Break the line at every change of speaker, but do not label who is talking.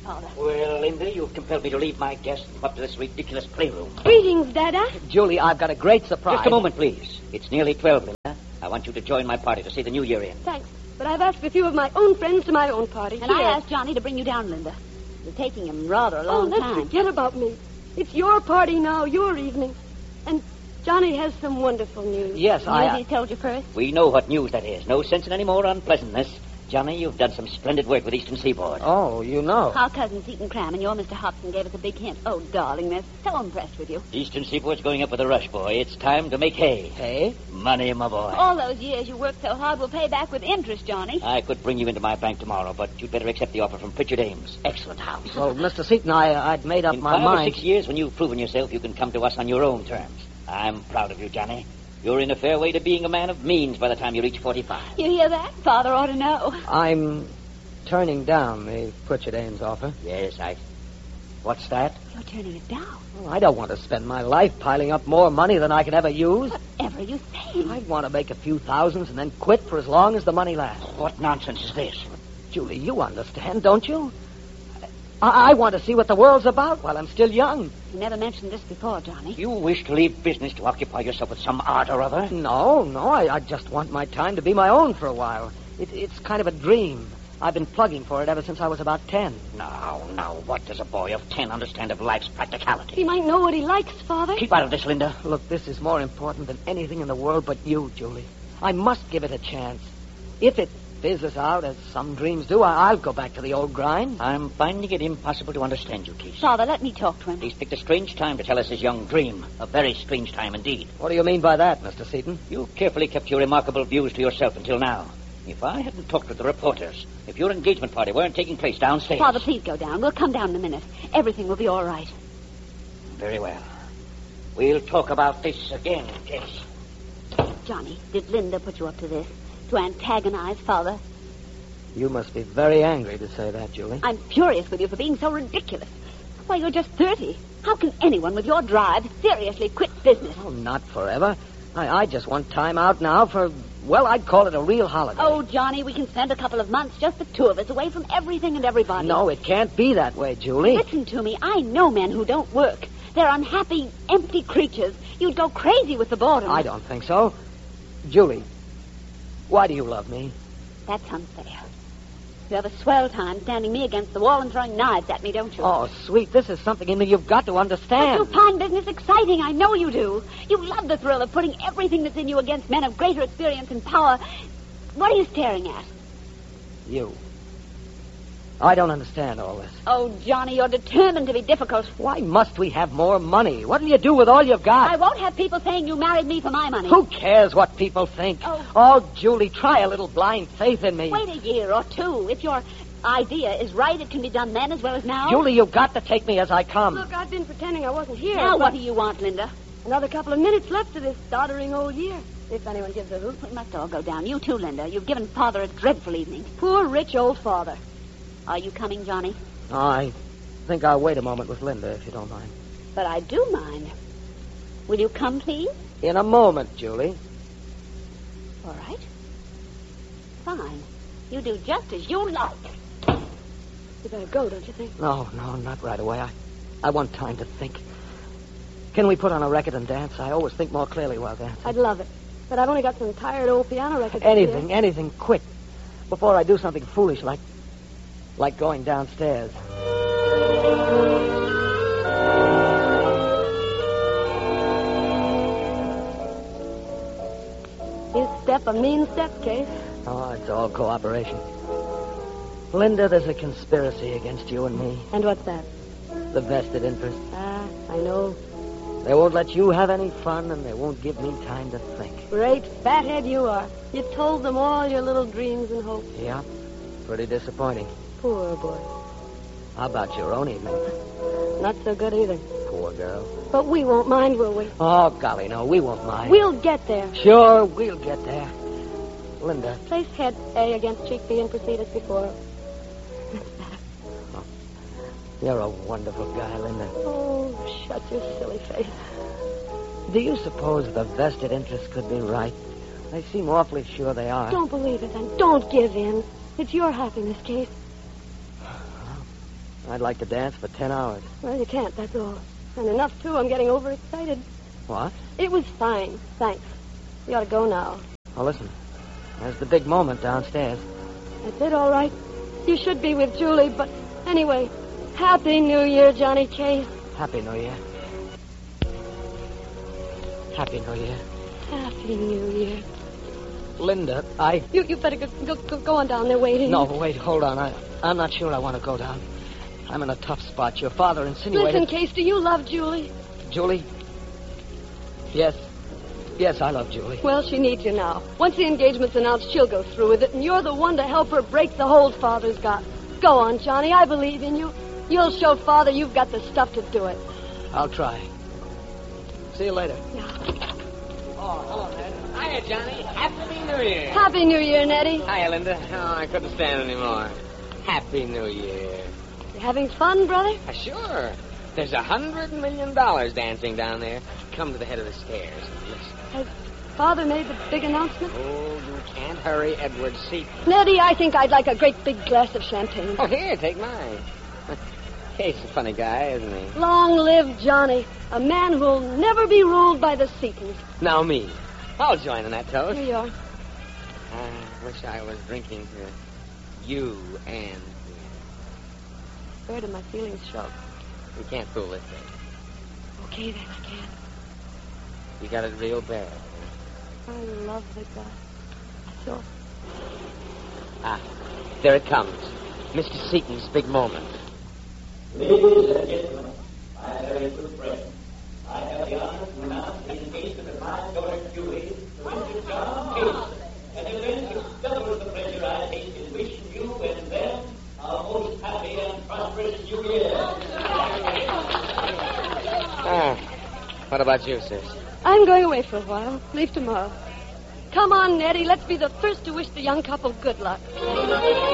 Father.
Well, Linda, you've compelled me to leave my guest and come up to this ridiculous playroom.
Greetings, Dada.
Julie, I've got a great surprise.
Just a moment, please. It's nearly 12, Linda. I want you to join my party to see the new year in.
Thanks. But I've asked a few of my own friends to my own party.
And I asked Johnny to bring you down, Linda. It's taking him rather a long
let's
time.
forget about me. It's your party now, your evening. And Johnny has some wonderful news.
Yes,
News he told you first?
We know what news that is. No sense in any more unpleasantness. Johnny, you've done some splendid work with Eastern Seaboard.
Oh, you know.
Our cousin Seton Cram and your Mr. Hobson gave us a big hint. Oh, darling, they're so impressed with you.
Eastern Seaboard's going up with a rush, boy. It's time to make hay.
Hey?
Money, my boy.
All those years you worked so hard will pay back with interest, Johnny.
I could bring you into my bank tomorrow, but you'd better accept the offer from Pritchard Ames. Excellent house.
Well, Mr. Seton, I'd made up
In
my
5
mind.
or 6 years, when you've proven yourself, you can come to us on your own terms. I'm proud of you, Johnny. You're in a fair way to being a man of means by the time you reach 45.
You hear that? Father ought to know.
I'm turning down the Pritchard Ames offer.
Yes, What's that?
You're turning it down.
Well, I don't want to spend my life piling up more money than I can ever use.
Whatever you say.
I want to make a few thousands and then quit for as long as the money lasts.
What nonsense is this?
Julie, you understand, don't you? I want to see what the world's about while I'm still young.
You never mentioned this before, Johnny.
You wish to leave business to occupy yourself with some art or other?
No, I just want my time to be my own for a while. It's kind of a dream. I've been plugging for it ever since I was about 10.
Now, what does a boy of 10 understand of life's practicality?
He might know what he likes, Father.
Keep out of this, Linda.
Look, this is more important than anything in the world but you, Julie. I must give it a chance. If it fizzles out, as some dreams do, I'll go back to the old grind.
I'm finding it impossible to understand you, Keith.
Father, let me talk to him.
He's picked a strange time to tell us his young dream. A very strange time indeed.
What do you mean by that, Mr. Seton?
You carefully kept your remarkable views to yourself until now. If I hadn't talked with the reporters, if your engagement party weren't taking place downstairs...
Father, please go down. We'll come down in a minute. Everything will be all right.
Very well. We'll talk about this again, Case.
Johnny, did Linda put you up to this? To antagonize Father?
You must be very angry to say that, Julie.
I'm furious with you for being so ridiculous. Why, you're just 30. How can anyone with your drive seriously quit business?
Oh, not forever. I just want time out now for, well, I'd call it a real holiday.
Oh, Johnny, we can spend a couple of months, just the two of us, away from everything and everybody.
No, it can't be that way, Julie.
Listen to me. I know men who don't work. They're unhappy, empty creatures. You'd go crazy with the boredom.
I don't think so. Julie, why do you love me?
That's unfair. You have a swell time standing me against the wall and throwing knives at me, don't you?
Oh, sweet, this is something in me you've got to understand.
But you find business exciting. I know you do. You love the thrill of putting everything that's in you against men of greater experience and power. What are you staring at?
You. I don't understand all this.
Oh, Johnny, you're determined to be difficult.
Why must we have more money? What'll you do with all you've got?
I won't have people saying you married me for my money.
Who cares what people think? Oh, Julie, try a little blind faith in me.
Wait a year or two. If your idea is right, it can be done then as well as now.
Julie, you've got to take me as I come.
Look, I've been pretending I wasn't here.
Now what do you want, Linda?
Another couple of minutes left of this doddering old year, if anyone gives a hoot.
We must all go down. You too, Linda. You've given Father a dreadful evening.
Poor, rich old Father.
Are you coming, Johnny?
I think I'll wait a moment with Linda, if you don't mind.
But I do mind. Will you come, please?
In a moment, Julie.
All right. Fine. You do just as you like.
You better go, don't you think?
No, not right away. I want time to think. Can we put on a record and dance? I always think more clearly while dancing.
I'd love it. But I've only got some tired old piano records.
Anything, quick. Before I do something foolish like going downstairs.
You step a mean step, Case.
Oh, it's all cooperation. Linda, there's a conspiracy against you and me.
And what's that?
The vested interest.
I know.
They won't let you have any fun, and they won't give me time to think.
Great fathead you are. You told them all your little dreams and hopes.
Yeah, pretty disappointing.
Poor boy.
How about your own evening?
Not so good either.
Poor girl.
But we won't mind, will we?
Oh, golly, no, we won't mind.
We'll get there.
Sure, we'll get there. Linda.
Place head A against cheek B and proceed as before.
You're a wonderful guy, Linda.
Oh, shut your silly face.
Do you suppose the vested interests could be right? They seem awfully sure they are.
Don't believe it, then. Don't give in. It's your happiness, Case.
I'd like to dance for 10 hours.
Well, you can't, that's all. And enough, too. I'm getting overexcited.
What?
It was fine. Thanks. We ought to go now.
Well, listen. There's the big moment downstairs.
That's it, all right. You should be with Julie, but anyway, Happy New Year, Johnny K.
Happy New Year. Happy New Year.
Happy New Year.
Linda,
You better go on down there waiting.
No, wait, hold on. I'm not sure I want to go down. I'm in a tough spot. Your father insinuated...
Listen, Case, do you love Julie?
Julie? Yes. Yes, I love Julie.
Well, she needs you now. Once the engagement's announced, she'll go through with it, and you're the one to help her break the hold Father's got. Go on, Johnny. I believe in you. You'll show Father you've got the stuff to do it.
I'll try. See you later.
Yeah.
Oh, hello, Ned. Hiya, Johnny. Happy New Year.
Happy New Year, Nettie.
Hiya, Linda. Oh, I couldn't stand anymore. Happy New Year.
You having fun, brother?
Sure. There's $100 million dancing down there. Come to the head of the stairs and listen.
Has Father made the big announcement?
Oh, you can't hurry Edward Seaton.
Nettie, I think I'd like a great big glass of champagne.
Oh, here, take mine. He's a funny guy, isn't he?
Long live Johnny, a man who'll never be ruled by the Seatons.
Now me. I'll join in that toast.
Here you are.
I wish I was drinking to you and...
Where do my feelings show?
We can't fool this thing.
Okay, then I can't.
You got it real bad.
I love the guy. So,
Ah, there it comes. Mr. Seaton's big moment.
Ladies and gentlemen, my very good friend, I have the honor to announce the engagement of my daughter Julie to Mr. John Case, an event which doubles the pleasure I take in wishing you and them a most happy and prosperous New Year.
What about you, sis?
I'm going away for a while. Leave tomorrow. Come on, Nettie. Let's be the first to wish the young couple good luck.